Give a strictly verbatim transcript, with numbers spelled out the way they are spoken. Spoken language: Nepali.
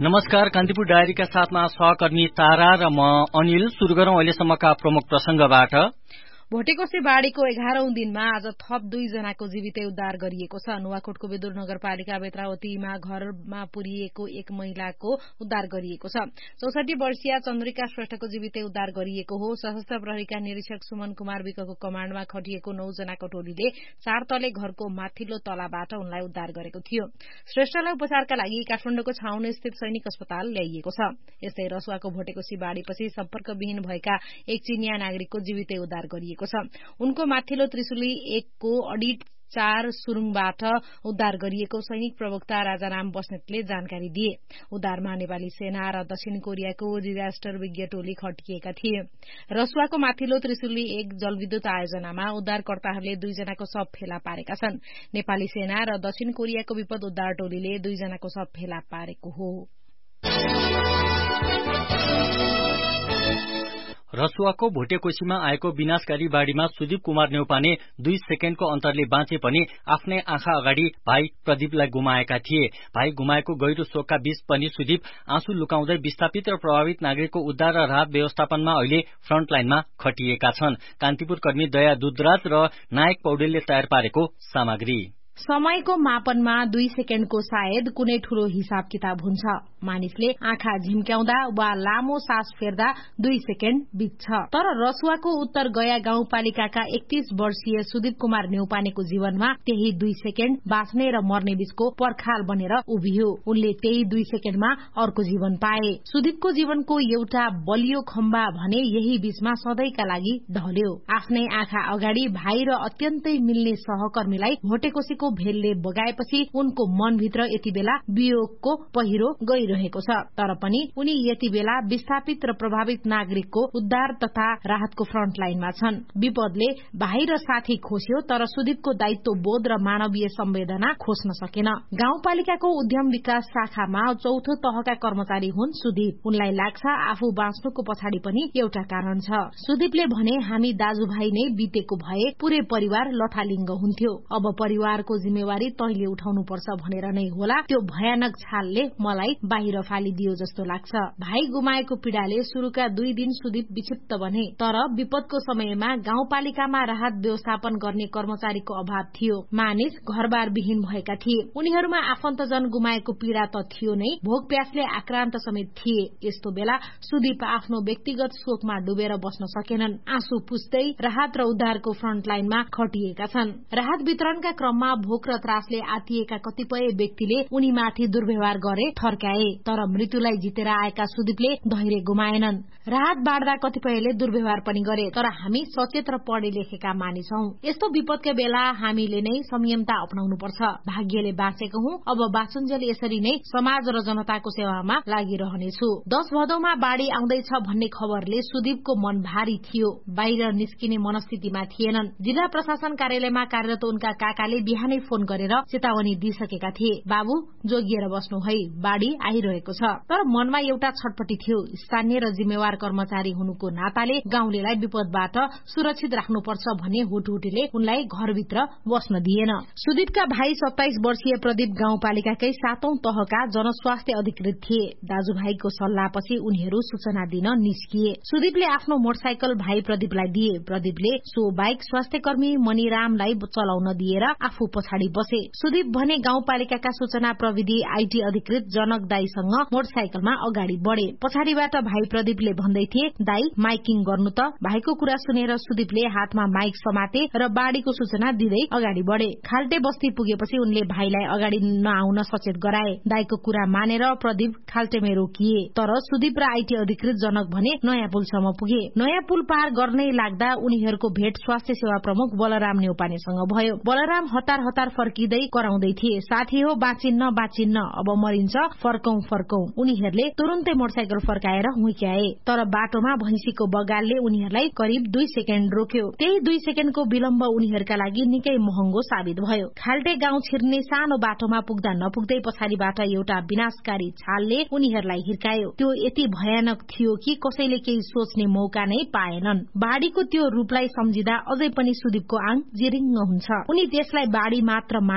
नमस्कार, कान्तिपुर डायरीका साथमा सहकर्मी तारा र म अनिल। सुरु गरौं अहिलेसम्मका प्रमुख प्रसंगबाट। भोटेकोशी बाढ़ीको एघारौं दिनमा आज थप दुई जनाको जीवितै उद्धार गरिएको छ। नुवाकोटको बेदुर नगरपालिका बेत्रावतीमा घरमा पुरिएको एक महिलाको उद्धार गरिएको छ। चौसठी वर्षीय चन्द्रिका श्रेष्ठको जीवितै उद्धार गरिएको हो। सशस्त्र प्रहरीका निरीक्षक सुमन कुमार विकको कमाण्डमा खटिएको नौ जनाको टोलीले चार तले घरको माथिल्लो तलाबाट उनलाई उद्धार गरेको थियो। श्रेष्ठलाई उपचारका लागि काठमाडौँको छाउन स्थित सैनिक अस्पताल ल्याइएको छ। यस्तै रसुवाको भोटेकोशी बाढ़ीपछि सम्पर्कविहीन भएका एक चिनिया नागरिकको जीवितै उद्धार गरिएको छ। उनको माथिल्लो त्रिशुली एकको अडिट चार सुरुङबाट उद्धार गरिएको सैनिक प्रवक्ता राजाराम बस्नेतले जानकारी दिए। उद्धारमा नेपाली सेना र दक्षिण कोरियाको डिजास्टर विज्ञ टोली खटिएका थिए। रसुवाको माथिल्लो त्रिशुली एक जलविद्युत आयोजनामा उद्धारकर्ताहरूले दुईजनाको शव फेला पारेका छन्। नेपाली सेना र दक्षिण कोरियाको विपद उद्धार टोलीले दुईजनाको शव फेला पारेको हो। रसुवाको भोटेकोशीमा आएको विनाशकारी बाढ़ीमा सुदीप कुमार नेउपाने दुई सेकेण्डको अन्तरले बाँचे पनि आफ्नै आँखा अगाडि भाइ प्रदीपलाई गुमाएका थिए। भाइ गुमाएको गहिरो शोकका बीच पनि सुदीप आँसु लुकाउँदै विस्थापित र प्रभावित नागरिकको उद्धार र राहत व्यवस्थापनमा अहिले फ्रन्टलाइनमा खटिएका छन्। कान्तिपुर कर्मी दया दुधराज र नायक पौडेलले तयार पारेको सामग्री। समयको मापनमा दुई सेकेण्डको सायद कुनै ठूलो हिसाब किताब हुन्छ। मानिसले आँखा झिम्क्याउँदा वा लामो सास फेर्दा दुई सेकेण्ड बित्छ। तर रसुवाको उत्तर गया गाउँपालिकाका एकतीस वर्षीय सुदीप कुमार नेउपानेको जीवनमा त्यही दुई सेकेण्ड बाँच्ने र मर्ने बीचको पर्खाल बनेर उभियो। उनले त्यही दुई सेकेण्डमा अर्को जीवन पाए। सुदीपको जीवनको एउटा बलियो खम्बा भने यही बीचमा सधैँका लागि ढल्यो। आफ्नै आँखा अगाडि भाइ र अत्यन्तै मिल्ने सहकर्मीलाई भोटेकोशीको भेलले बगाएपछि उनको मनभित्र यति बेला वियोगको पहिरो गइरहेको छ। तर पनि उनी यति बेला विस्थापित र प्रभावित नागरिकको उद्धार तथा राहतको फ्रन्ट लाइनमा छन्। विपदले भाइ र साथी खोस्यो, तर सुदीपको दायित्व बोध र मानवीय संवेदना खोस्न सकेन। गाउँपालिकाको उद्यम विकास शाखामा चौथो तहका कर्मचारी हुन् सुदीप। उनलाई लाग्छ आफू बाँच्नुको पछाडि पनि एउटा कारण छ। सुदीपले भने, हामी दाजुभाइ नै बितेको भए पूरै परिवार लथालिङ्ग हुन्थ्यो। अब परिवारको जिम्मेवारी तैले उठाउनु पर्छ भनेर नै होला त्यो भयानक छालले मलाई बाहिर फालिदियो जस्तो लाग्छ। भाइ गुमाएको पीड़ाले शुरूका दुई दिन सुदीप विक्षिप्त बने। तर विपदको समयमा गाउँपालिकामा राहत व्यवस्थापन गर्ने कर्मचारीको अभाव थियो। मानिस घरबार विहीन भएका थिए। उनीहरूमा आफन्तजन गुमाएको पीड़ा त थियो नै, भोक प्यासले आक्रान्त समेत थिए। यस्तो बेला सुदीप आफ्नो व्यक्तिगत शोकमा डुबेर बस्न सकेनन्। आँसु पुस्दै राहत र उद्धारको फ्रन्ट लाइनमा खटिएका छन्। राहत वितरणका क्रममा भोक र त्रासले आतिएका कतिपय व्यक्तिले उनीमाथि दुर्व्यवहार गरे, थर्काए। तर मृत्युलाई जितेर आएका सुदीपले धैर्य गुमाएनन्। राहत बाँड्दा कतिपयले दुर्व्यवहार पनि गरे। तर हामी सचेत र पढे लेखेका मानिस हौं। यस्तो विपदका बेला हामीले नै संयमता अपनाउनु पर्छ। भाग्यले बाँचेको हुँ, अब बाँचुन्जेल यसरी नै समाज र जनताको सेवामा लागिरहनेछु। दश भदौमा बाढ़ी आउँदैछ भन्ने खबरले सुदीपको मन भारी थियो। बाहिर निस्किने मनस्थितिमा थिएनन्। जिल्ला प्रशासन कार्यालयमा कार्यरत उनका काकाले बिहानै फोन गरेर चेतावनी दिइसकेका थिए। बाबु जोगिएर बस्नु है, बाढ़ी आइरहेको छ। तर मनमा एउटा छटपटी थियो। स्थानीय र जिम्मेवार कर्मचारी हुनुको नाताले गाउँलेलाई विपदबाट सुरक्षित राख्नुपर्छ भन्ने हुटहुटीले उनलाई घरभित्र बस्न दिएन। सुदीपका भाइ सत्ताइस वर्षीय प्रदीप गाउँपालिकाकै सातौं तहका जनस्वास्थ्य अधिकृत थिए। दाजुभाइको सल्लाहपछि उनीहरू सूचना दिन निस्किए। सुदीपले आफ्नो मोटरसाइकल भाइ प्रदीपलाई दिए। प्रदीपले सो बाइक स्वास्थ्य कर्मी मणिरामलाई चलाउन दिएर आफू पछाडि बसे। सुदीप भने गाउँपालिकाका सूचना प्रविधि आईटी अधिकृत जनक दाईसँग मोटरसाइकलमा अगाडि बढे। पछाडिबाट भाइ प्रदीपले भन्दै थिए, दाई माइकिङ गर्नु त। भाइको कुरा सुनेर सुदीपले हातमा माइक समाते र बाढ़ीको सूचना दिँदै अगाडि बढे। खाल्टे बस्ती पुगेपछि उनले भाइलाई अगाडि नआउन सचेत गराए। दाईको कुरा मानेर प्रदीप खाल्टेमै रोकिए। तर सुदीप र आईटी अधिकृत जनक भने नयाँ पुलसम्म पुगे। नयाँ पुल पार गर्नै लाग्दा उनीहरूको भेट स्वास्थ्य सेवा प्रमुख बलराम नेउपानेसँग भयो। बलराम हतार हतार फर्किँदै कराउँदै थिए, साथी हो, बाँचिन्न बाँचिन्न, अब मरिन्छ, फर्कौं फर्कौं। उनीहरूले तुरुन्तै मोटरसाइकल फर्काएर हुइक्याए। तर बाटोमा भैंसीको बगालले उनीहरूलाई करिब दुई सेकेण्ड रोक्यो। त्यही दुई सेकेण्डको विलम्ब उनीहरूका लागि निकै महँगो साबित भयो। खाल्टे गाउँ छिर्ने सानो बाटोमा पुग्दा नपुग्दै पछाडिबाट एउटा विनाशकारी छालले उनीहरूलाई हिर्कायो। त्यो यति भयानक थियो कि कसैले केही सोच्ने मौका नै पाएनन्। बाढ़ीको त्यो रूपलाई सम्झिँदा अझै पनि सुदीपको आङ जिरिङ्ग हुन्छ। उनी त्यसलाई बाढ़ी मात्र